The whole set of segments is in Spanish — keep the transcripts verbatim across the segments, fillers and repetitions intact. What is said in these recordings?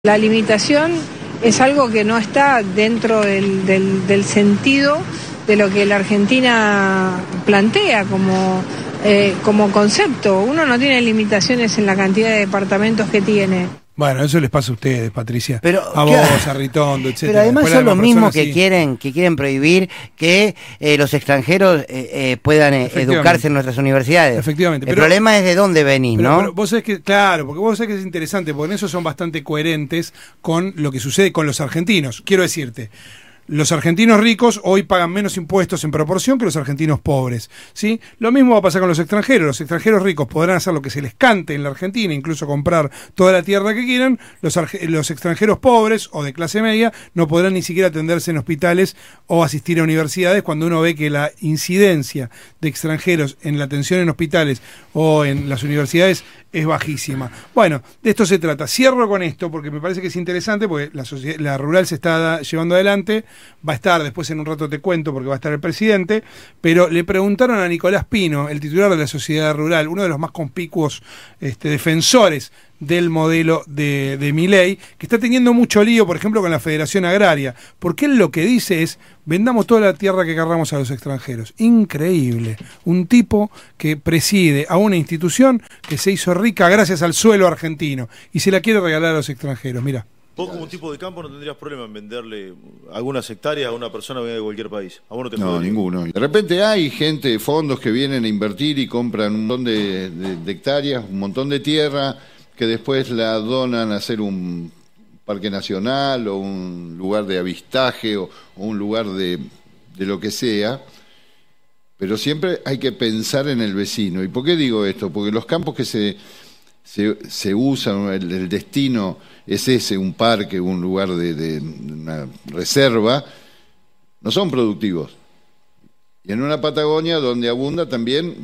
La limitación es algo que no está dentro del, del, del sentido de lo que la Argentina plantea como, eh, como concepto. Uno no tiene limitaciones en la cantidad de departamentos que tiene. Bueno, eso les pasa a ustedes, Patricia. Pero, a vos, a Ritondo, etcétera. Pero además Después son los mismos que sí. quieren que quieren prohibir que eh, los extranjeros eh, eh, puedan eh, educarse en nuestras universidades. Efectivamente. El pero, problema es de dónde venís, pero, ¿no? Pero vos sabés que, claro, porque vos sabés que es interesante, porque en eso son bastante coherentes con lo que sucede con los argentinos. Quiero decirte, los argentinos ricos hoy pagan menos impuestos en proporción que los argentinos pobres, ¿sí? Lo mismo va a pasar con los extranjeros. Los extranjeros ricos podrán hacer lo que se les cante en la Argentina, incluso comprar toda la tierra que quieran. Los, los extranjeros pobres o de clase media no podrán ni siquiera atenderse en hospitales o asistir a universidades, cuando uno ve que la incidencia de extranjeros en la atención en hospitales o en las universidades es bajísima. Bueno, de esto se trata. Cierro con esto porque me parece que es interesante, porque la, sociedad, la rural se está da, llevando adelante. Va a estar, después en un rato te cuento porque va a estar el presidente, pero le preguntaron a Nicolás Pino, el titular de la Sociedad Rural, uno de los más conspicuos este, defensores del modelo de, de Milei, que está teniendo mucho lío, por ejemplo, con la Federación Agraria, porque él lo que dice es: vendamos toda la tierra que querramos a los extranjeros. Increíble. Un tipo que preside a una institución que se hizo rica gracias al suelo argentino y se la quiere regalar a los extranjeros. Mirá. Vos como un tipo de campo no tendrías problema en venderle algunas hectáreas a una persona que viene de cualquier país. ¿A vos no te No, ninguno. De repente hay gente, fondos que vienen a invertir y compran un montón de, de, de hectáreas, un montón de tierra, que después la donan a hacer un parque nacional o un lugar de avistaje o, o un lugar de, de lo que sea. Pero siempre hay que pensar en el vecino. ¿Y por qué digo esto? Porque los campos que se, se, se usan, el, el destino es ese, un parque, un lugar de, de una reserva, no son productivos. Y en una Patagonia donde abunda también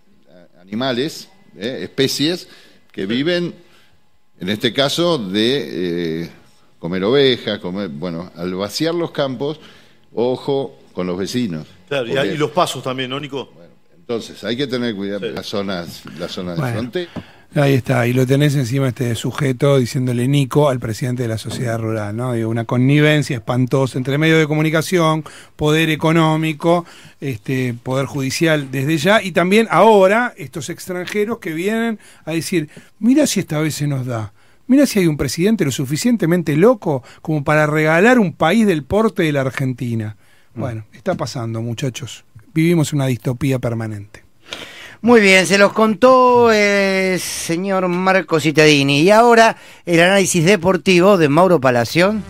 animales, eh, especies que viven, en este caso, de eh, comer ovejas, comer, bueno, al vaciar los campos, ojo con los vecinos. Claro, porque, y, y los pasos también, ¿no, Nico? Bueno, entonces hay que tener cuidado, sí. las zonas, las zonas bueno. de frontera. Ahí está, y lo tenés encima este sujeto diciéndole Nico al presidente de la Sociedad Rural, ¿no? Digo, una connivencia espantosa entre medios de comunicación, poder económico, este, poder judicial desde ya, y también ahora estos extranjeros que vienen a decir: mira si esta vez se nos da, mira si hay un presidente lo suficientemente loco como para regalar un país del porte de la Argentina. Mm. Bueno, está pasando, muchachos, vivimos una distopía permanente. Muy bien, se los contó el eh, señor Marco Cittadini. Y ahora el análisis deportivo de Mauro Palacio.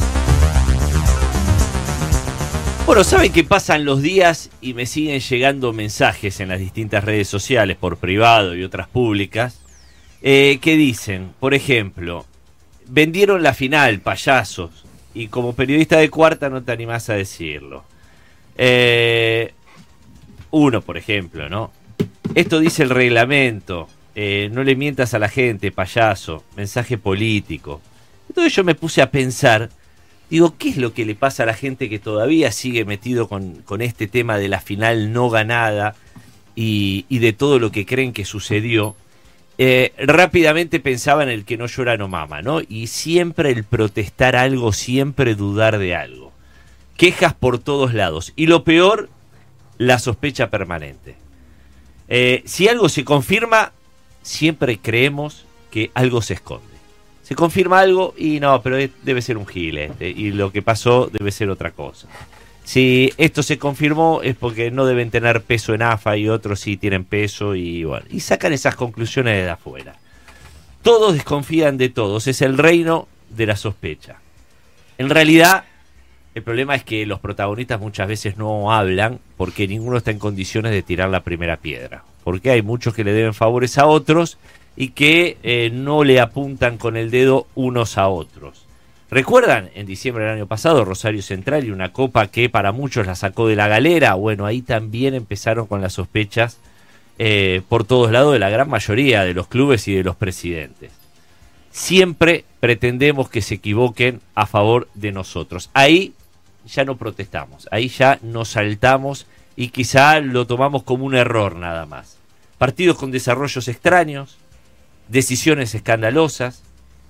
Bueno, saben que pasan los días y me siguen llegando mensajes en las distintas redes sociales, por privado y otras públicas, eh, que dicen, por ejemplo: vendieron la final, payasos, y como periodista de Cuarta no te animás a decirlo. Eh, uno, por ejemplo, ¿no? Esto dice el reglamento, eh, no le mientas a la gente, payaso, mensaje político. Entonces yo me puse a pensar, digo, ¿qué es lo que le pasa a la gente que todavía sigue metido con, con este tema de la final no ganada y, y de todo lo que creen que sucedió? Eh, rápidamente pensaba en el que no llora no mama, ¿no? Y siempre el protestar algo, siempre dudar de algo. Quejas por todos lados. Y lo peor, la sospecha permanente. Eh, si algo se confirma, siempre creemos que algo se esconde. Se confirma algo y no, pero debe ser un gil este, y lo que pasó debe ser otra cosa. Si esto se confirmó es porque no deben tener peso en A F A y otros sí tienen peso, y bueno, y sacan esas conclusiones de afuera. Todos desconfían de todos, es el reino de la sospecha. En realidad, el problema es que los protagonistas muchas veces no hablan porque ninguno está en condiciones de tirar la primera piedra. Porque hay muchos que le deben favores a otros y que eh, no le apuntan con el dedo unos a otros. ¿Recuerdan? En diciembre del año pasado, Rosario Central y una copa que para muchos la sacó de la galera. Bueno, ahí también empezaron con las sospechas eh, por todos lados de la gran mayoría de los clubes y de los presidentes. Siempre pretendemos que se equivoquen a favor de nosotros. Ahí ya no protestamos, ahí ya nos saltamos y quizá lo tomamos como un error nada más. Partidos con desarrollos extraños, decisiones escandalosas,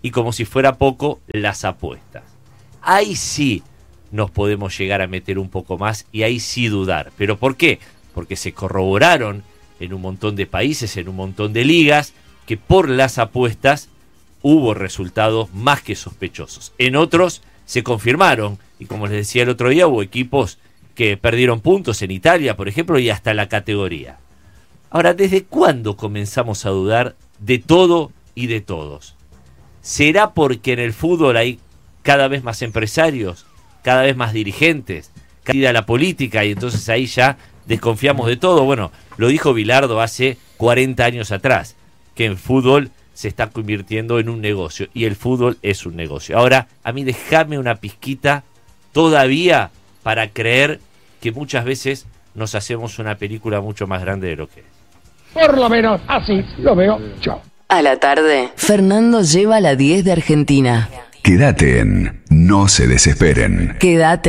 y como si fuera poco, las apuestas. Ahí sí nos podemos llegar a meter un poco más y ahí sí dudar. ¿Pero por qué? Porque se corroboraron en un montón de países, en un montón de ligas, que por las apuestas hubo resultados más que sospechosos. En otros se confirmaron, y como les decía el otro día, hubo equipos que perdieron puntos en Italia, por ejemplo, y hasta la categoría. Ahora, ¿desde cuándo comenzamos a dudar de todo y de todos? ¿Será porque en el fútbol hay cada vez más empresarios, cada vez más dirigentes, cada vez la política, y entonces ahí ya desconfiamos de todo? Bueno, lo dijo Bilardo hace cuarenta años atrás, que en fútbol se está convirtiendo en un negocio, y el fútbol es un negocio. Ahora, a mí déjame una pizquita todavía para creer que muchas veces nos hacemos una película mucho más grande de lo que es. Por lo menos así lo veo yo. A la tarde, Fernando lleva la diez de Argentina. Quédate en No se desesperen. Quédate